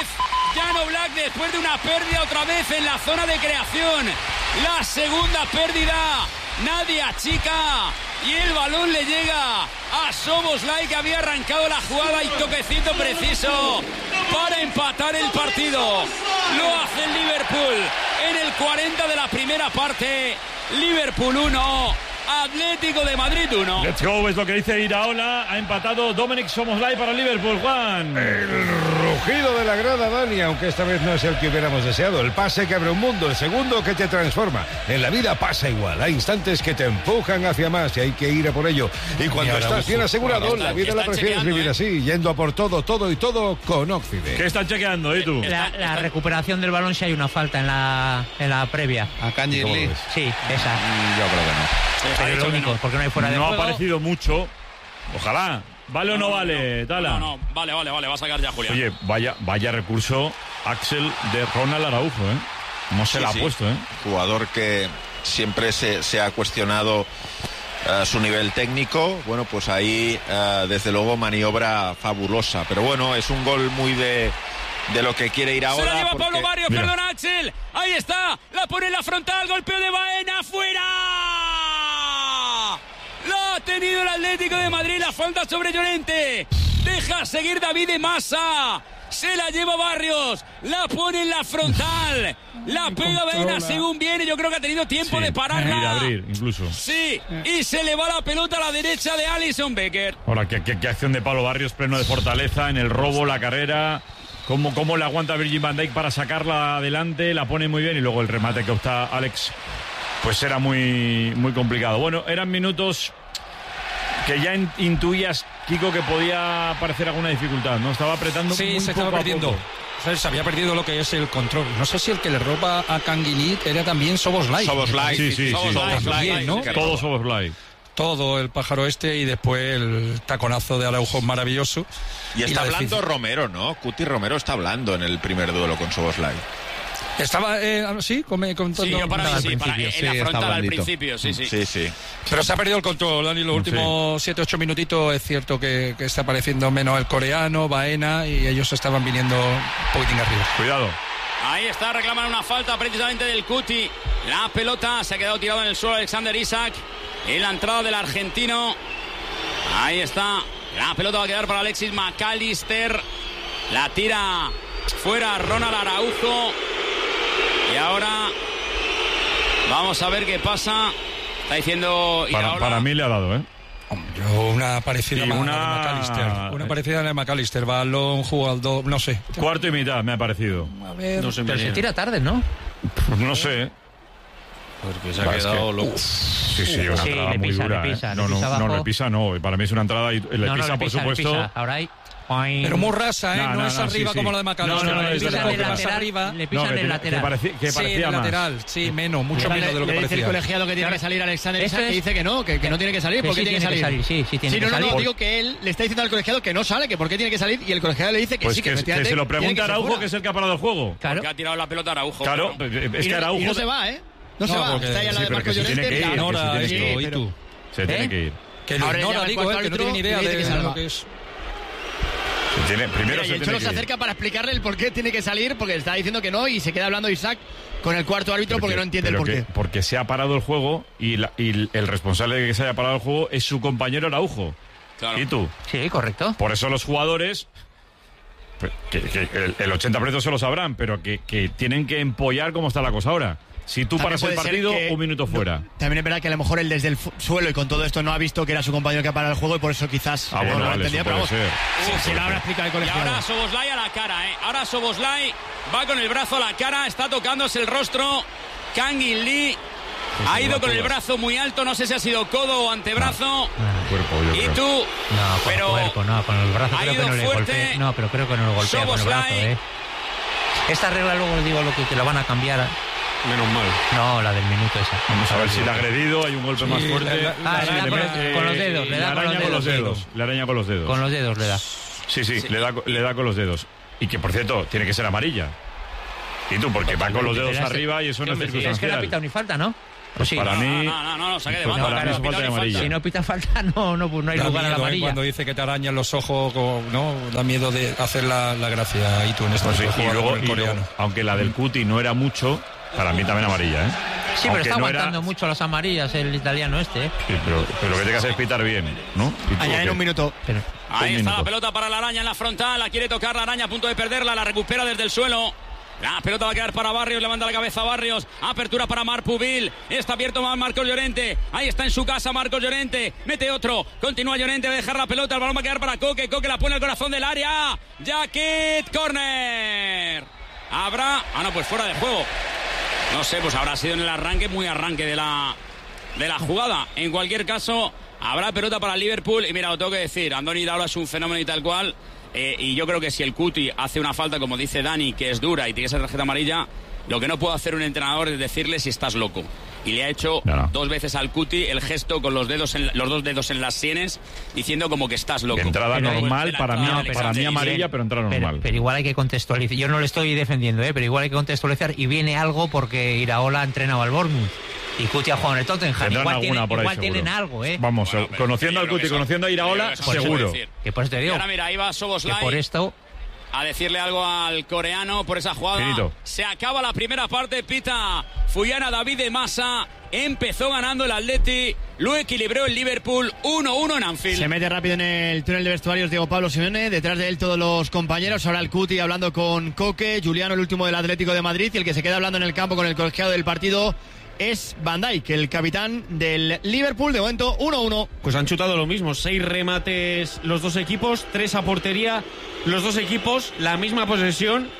Jan Oblak después de una pérdida otra vez en la zona de creación. La segunda pérdida. Nadie achica. Y el balón le llega a Szoboszlai, que había arrancado la jugada y toquecito preciso para empatar el partido. Lo hace el Liverpool en el 40 de la primera parte. Liverpool 1, Atlético de Madrid 1. Let's go, es lo que dice Iraola. Ha empatado Dominic Szoboszlai para Liverpool, Juan. El rugido de la grada, Dani, aunque esta vez no es el que hubiéramos deseado. El pase que abre un mundo, el segundo que te transforma. En la vida pasa igual, hay instantes que te empujan hacia más y hay que ir a por ello. Y cuando estás bien asegurado, la vida la prefieres vivir así, yendo a por todo y todo con Oxide. ¿Qué están chequeando, tú? La recuperación del balón, si hay una falta en la previa. ¿A Kangin Lee? Sí, esa. Yo creo que no. Pero es lo único, porque no hay fuera de juego. juego. No ha aparecido mucho. Ojalá. ¿Vale o no vale, Tala? No, vale, va a sacar ya Julián. Oye, vaya recurso, Axel, de Ronald Araujo, ¿eh? No se la ha puesto, ¿eh? Jugador que siempre se ha cuestionado su nivel técnico. Bueno, pues ahí, desde luego, maniobra fabulosa. Pero bueno, es un gol muy de lo que quiere ir ahora. Se la lleva porque... Pablo Barrios, perdona Axel. Ahí está, la pone en la frontal, golpeo de Baena, fuera. La ha tenido el Atlético de Madrid, la falta sobre Llorente. Deja seguir David de Masa. Se la lleva Barrios, la pone en la frontal. La pega Baena según viene. Yo creo que ha tenido tiempo de pararla. Y de abrir, incluso. Sí, y se le va la pelota a la derecha de Alisson Becker. Ahora, qué acción de Pablo Barrios, pleno de fortaleza en el robo, la carrera. Cómo le aguanta Virgil van Dijk para sacarla adelante, la pone muy bien y luego el remate que opta Alex, pues era muy, muy complicado. Bueno, eran minutos que ya intuías, Kiko, que podía parecer alguna dificultad, ¿no? Estaba apretando muy se estaba perdiendo. Se había perdido lo que es el control. No sé si el que le roba a Kangin Lee era también Szoboszlai. Sí. También, ¿no? Todo Szoboszlai. Todo el pájaro y después el taconazo de Araujo maravilloso. Y está hablando Romero, ¿no? Cuti Romero está hablando en el primer duelo con Szoboszlai. Estaba, sí, yo para mí sí, en la frontal al principio, sí. Pero se ha perdido el control, Dani, los últimos 7-8 minutitos. Es cierto que está apareciendo menos el coreano, Baena, y ellos estaban viniendo un poquitín arriba. Cuidado. Ahí está, reclaman una falta precisamente del Cuti. La pelota se ha quedado tirada en el suelo Alexander Isak. En la entrada del argentino. Ahí está. La pelota va a quedar para Alexis McAllister. La tira fuera Ronald Araujo. Y ahora vamos a ver qué pasa. Está diciendo para mí le ha dado, ¿eh? Una parecida a McAllister. Una parecida a la de McAllister. Balón, jugador, no sé. Cuarto y mitad me ha parecido. A ver, no sé, pero se tira tarde, ¿no? Pues no sé. Porque se ha quedado loco. Sí, una entrada muy dura. No, le pisa no. Para mí es una entrada y le pisa, por supuesto. Ahora hay... Pero muy rasa, ¿eh? No es arriba como la de McAllister. Le pisan el lateral. Que parecía el lateral, sí, mucho menos de lo que parecía. Dice el colegiado que tiene que salir Alexander Isak, que dice que no tiene que salir. ¿Por qué tiene que salir? Sí, tiene que salir. No, digo que él le está diciendo al colegiado que no sale, que por qué tiene que salir, y el colegiado le dice que sí, que se lo pregunta a Araujo, que es el que ha parado el juego. Claro. Porque ha tirado la pelota a Araujo. Claro, es que Araujo... Y no se va, ¿eh? No se va, está ahí a la de Marco Llorente. Se tiene que ir. Que lo ignora, digo, que no tiene ni idea de lo que es. Primero y el Cholo se acerca para explicarle el por qué tiene que salir, porque le está diciendo que no, y se queda hablando Isak con el cuarto árbitro porque no entiende el por qué. Porque se ha parado el juego y el responsable de que se haya parado el juego es su compañero Araujo. Claro. ¿Y tú? Sí, correcto. Por eso los jugadores, que el 80% se lo sabrán, pero que tienen que empollar cómo está la cosa ahora. Si tú paras el partido, un minuto fuera. También es verdad que a lo mejor él desde el suelo y con todo esto no ha visto que era su compañero que ha parado el juego y por eso quizás no lo entendía, pero vamos. Se lo habrá explicado el colegiado. Y ahora Szoboszlai a la cara, ¿eh? Ahora Szoboszlai va con el brazo a la cara, está tocándose el rostro. Kangin Lee ha ido con el brazo muy alto, no sé si ha sido codo o antebrazo. Y tú, con el brazo ha creo ido que no le golpea. No, pero creo que no lo golpea con el brazo, Esta regla luego digo lo que te la van a cambiar. Menos mal. No, la del minuto esa. Vamos a ver si el agredido hay un golpe más fuerte. Con los dedos, le da con los dedos. Le araña con los dedos. Con los dedos le da. Sí, le da con los dedos. Y que, por cierto, tiene que ser amarilla. ¿Y tú? Porque va con los dedos arriba y eso no es circunstancial. Es que no ha pitado ni falta, ¿no? Pues sí. Para mí... No, saque de banda. Para mí es falta de amarilla. Si no pita falta, no hay lugar a la amarilla. Cuando dice que te arañan los ojos, ¿no? Da miedo de hacer la gracia ahí tú en esto. Y luego, aunque la del Cuti no era mucho, para mí también amarilla, ¿eh? Sí, pero está aguantando mucho las amarillas el italiano este, ¿eh? Sí, pero lo que tiene que hacer es pitar bien, ¿no? Añadir un minuto. Ahí está la pelota para la Araña en la frontal, la quiere tocar la Araña, a punto de perderla, la recupera desde el suelo. La pelota va a quedar para Barrios, levanta la cabeza Barrios, apertura para Marc Pubil, está abierto Marcos Llorente, ahí está en su casa Marcos Llorente, mete otro, continúa Llorente, va a dejar la pelota, el balón va a quedar para Coque la pone al corazón del área, Jacket, córner. Habrá, pues fuera de juego. No sé, pues habrá sido en el arranque, muy arranque de la jugada. En cualquier caso, habrá pelota para el Liverpool, y mira, lo tengo que decir, Andoni Iraola es un fenómeno y tal cual. Y yo creo que si el Cuti hace una falta, como dice Dani, que es dura y tiene esa tarjeta amarilla, lo que no puede hacer un entrenador es decirle si estás loco. Y le ha hecho 2 veces al Cuti el gesto con los dos dedos en las sienes, diciendo como que estás loco. Entrada normal, para mí amarilla, pero entrada normal. Pero igual hay que contextualizar. Yo no le estoy defendiendo, pero igual hay que contextualizar. Y viene algo porque Iraola ha entrenado al Bournemouth. Y Cuti ha jugado en el Tottenham. Igual tienen algo, ¿eh? Vamos, conociendo al Cuti, conociendo a Iraola, seguro. Que por eso te digo. Y ahora mira, ahí va Szoboszlai. Que por esto... A decirle algo al coreano por esa jugada. Finito. Se acaba la primera parte, pita Fuyana David de Massa. Empezó ganando el Atleti, lo equilibró el Liverpool 1-1 en Anfield. Se mete rápido en el túnel de vestuarios Diego Pablo Simeone, detrás de él todos los compañeros. Ahora el Cuti hablando con Coque, Juliano el último del Atlético de Madrid, y el que se queda hablando en el campo con el colegiado del partido es Van Dijk, el capitán del Liverpool. De momento 1-1. Pues han chutado lo mismo, 6 remates los dos equipos, 3 a portería los dos equipos, la misma posesión,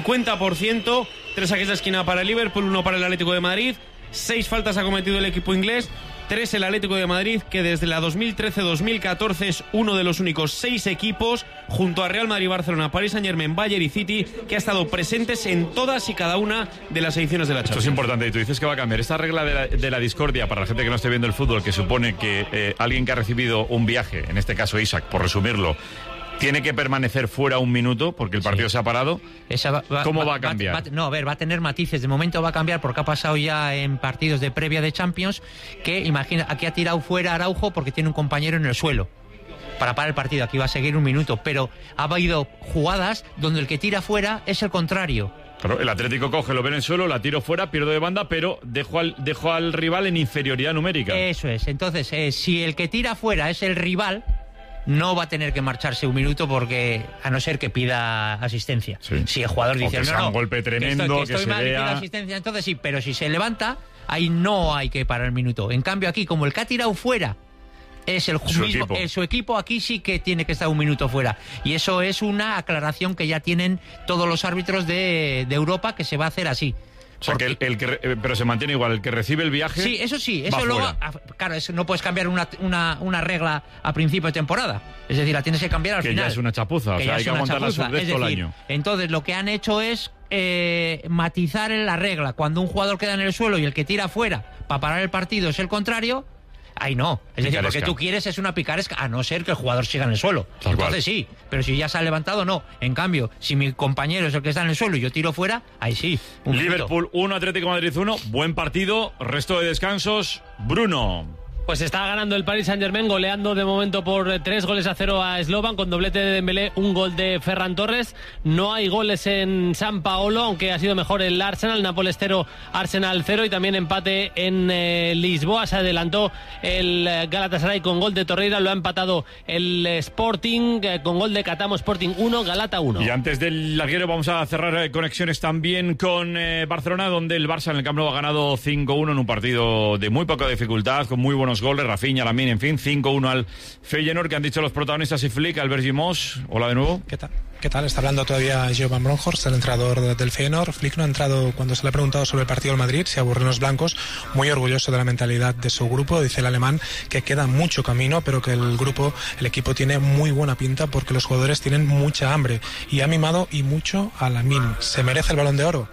50%, 3 saques de esquina para el Liverpool, 1 para el Atlético de Madrid. 6 faltas ha cometido el equipo inglés, 3 el Atlético de Madrid, que desde la 2013-2014 es uno de los únicos 6 equipos, junto a Real Madrid, Barcelona, Paris Saint-Germain, Bayern y City, que ha estado presentes en todas y cada una de las ediciones de la Champions. Esto es importante, y tú dices que va a cambiar. Esta regla de la discordia, para la gente que no esté viendo el fútbol, que supone que alguien que ha recibido un viaje, en este caso Isaac, por resumirlo, tiene que permanecer fuera un minuto porque el partido se ha parado. ¿Cómo va a cambiar? Va a tener matices. De momento va a cambiar porque ha pasado ya en partidos de previa de Champions que, imagina, aquí ha tirado fuera Araujo porque tiene un compañero en el suelo para parar el partido. Aquí va a seguir un minuto, pero ha habido jugadas donde el que tira fuera es el contrario. Claro, el Atlético coge, lo ve en el suelo, la tiro fuera, pierdo de banda, pero dejo al rival en inferioridad numérica. Eso es. Entonces, si el que tira fuera es el rival, no va a tener que marcharse un minuto porque, a no ser que pida asistencia. Sí. Si el jugador dice, un golpe tremendo, que estoy mal, se vea... pido asistencia, entonces sí, pero si se levanta, ahí no hay que parar el minuto. En cambio aquí, como el que ha tirado fuera es su equipo, aquí sí que tiene que estar un minuto fuera. Y eso es una aclaración que ya tienen todos los árbitros de Europa, que se va a hacer así. O sea, pero se mantiene igual, el que recibe el viaje. Sí, eso luego, claro, no puedes cambiar una regla a principio de temporada. Es decir, la tienes que cambiar al final. Que ya es una chapuza, o sea, hay que aguantar la surdez todo el año. Entonces, lo que han hecho es matizar en la regla. Cuando un jugador queda en el suelo y el que tira fuera para parar el partido es el contrario, ahí no. Es decir, lo que tú quieres es una picaresca, a no ser que el jugador siga en el suelo. Entonces sí, pero si ya se ha levantado, no. En cambio, si mi compañero es el que está en el suelo y yo tiro fuera, ahí sí. Liverpool 1, Atlético de Madrid 1. Buen partido, resto de descansos. Bruno. Pues está ganando el Paris Saint-Germain, goleando de momento por 3-0 a Slovan, con doblete de Dembélé, un gol de Ferran Torres. No hay goles en San Paolo, aunque ha sido mejor el Arsenal. Nápoles 0, Arsenal 0, y también empate en Lisboa. Se adelantó el Galatasaray con gol de Torreira, lo ha empatado el Sporting con gol de Catamo. Sporting 1, Galata 1. Y antes del larguero vamos a cerrar conexiones también con Barcelona, donde el Barça en el Camp Nou ha ganado 5-1 en un partido de muy poca dificultad, con muy buenos goles, Rafinha, Lamine, en fin, 5-1 al Feyenoord. Que han dicho los protagonistas y Flick, Albert Gimos. Hola de nuevo. ¿Qué tal? Está hablando todavía Joe Van Bronckhorst, el entrenador del Feyenoord. Flick no ha entrado cuando se le ha preguntado sobre el partido del Madrid, se aburren los blancos, muy orgulloso de la mentalidad de su grupo. Dice el alemán que queda mucho camino, pero que el equipo tiene muy buena pinta porque los jugadores tienen mucha hambre, y ha mimado y mucho a Lamine. ¿Se merece el Balón de Oro?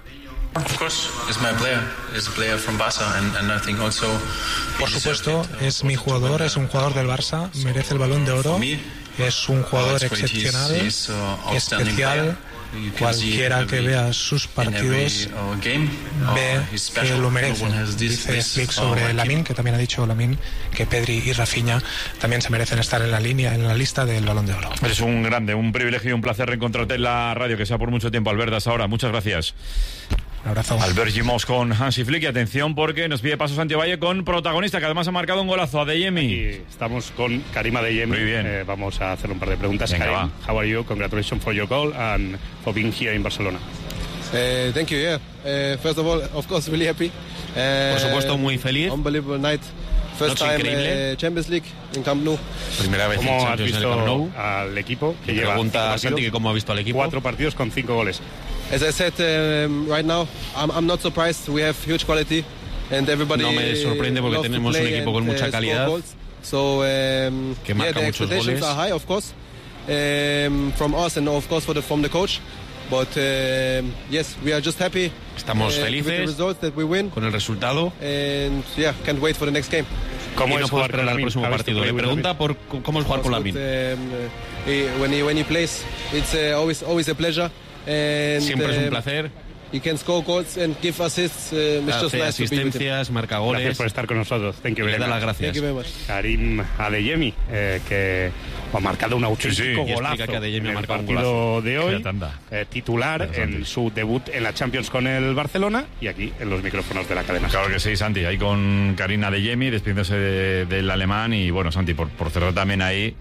Por supuesto, es mi jugador, es un jugador del Barça, merece el Balón de Oro, Es un jugador excepcional, especial. Cualquiera que vea sus partidos ve que lo merece. Dice Flick sobre Lamine, que también ha dicho Lamine que Pedri y Rafinha también se merecen estar en la lista del Balón de Oro. Eres un grande, un privilegio y un placer reencontrarte en la radio, que sea por mucho tiempo, Albert. Hasta ahora, muchas gracias. Un abrazo. Albert Gimos con Hansi Flick, y atención porque nos pide paso Santi Valle con protagonista, que además ha marcado un golazo, Adeyemi. Aquí estamos con Karim Adeyemi. Muy bien. Vamos a hacer un par de preguntas. Venga, Karim, va. how are you? Congratulations for your goal and for being here in Barcelona. Thank you, yeah. First of all, of course, really happy. Por supuesto, muy feliz. Unbelievable night. First Noche time increíble. Champions League in Camp Nou. Primera vez en ¿Cómo has Champions en el visto Camp Nou? al equipo? Que Me lleva pregunta 5 Santi partidos, que cómo ha visto al equipo. 4 partidos con 5 goles. As I said, right now, I'm not surprised. We have huge quality, and everybody. No me sorprende porque loves to tenemos un play equipo con and, mucha score calidad, goals. So, que marca the muchos expectations goles. are high, of course, from us and of course from the coach. But yes, we are just happy. Estamos with the felices results that we win, con el resultado. and yeah, can't wait for the next game. ¿Cómo Y no es puedo jugar con esperar al Lamine? próximo ¿Has visto partido. Le play with pregunta por cómo es jugar con Of course, Lamine. when he plays, it's always a pleasure. And, Siempre es un placer. He can score goals and give assists. It's just Hace nice to be with him. asistencias, marca Gracias goles. por estar con nosotros. Thank you Le very da much. las gracias. Thank you very much. Karim Adeyemi, que ha marcado un auténtico Sí, sí. Y explica golazo que Adeyemi en ha el marcado un partido de hoy, Qué tanda. titular Interesante. en su debut en la Champions con el Barcelona y aquí en los micrófonos de la cadena. Claro que sí, Santi, ahí con Karim Adeyemi despidiéndose del alemán. Y bueno, Santi, por cerrar también ahí,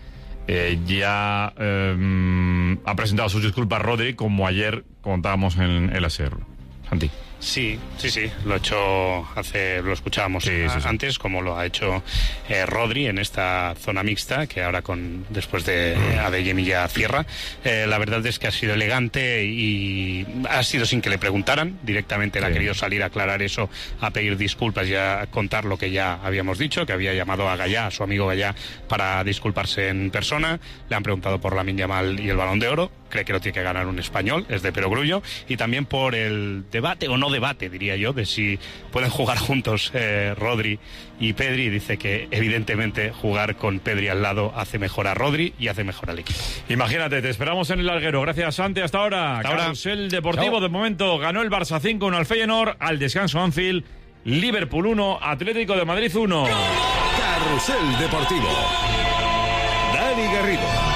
ya ha presentado sus disculpas Rodri, como ayer contábamos en el ASER. Santi. Sí, lo escuchábamos antes, como lo ha hecho Rodri en esta zona mixta, que ahora después de Adeyemi ya cierra. La verdad es que ha sido elegante y ha sido sin que le preguntaran, directamente él ha querido salir a aclarar eso, a pedir disculpas y a contar lo que ya habíamos dicho, que había llamado a Gallá, a su amigo Gallá, para disculparse en persona. Le han preguntado por Lamine Yamal y el Balón de Oro. Cree que lo tiene que ganar un español, es de perogrullo, y también por el debate, o no debate, diría yo, de si pueden jugar juntos Rodri y Pedri. Dice que evidentemente jugar con Pedri al lado hace mejor a Rodri y hace mejor al equipo. Imagínate, te esperamos en el larguero. Gracias, Santi. Hasta ahora. Carrusel Deportivo. Chao. De momento ganó el Barça 5-1 al Feyenoord. Al descanso Anfield, Liverpool 1, Atlético de Madrid 1. Carrusel Deportivo. Dani Garrido.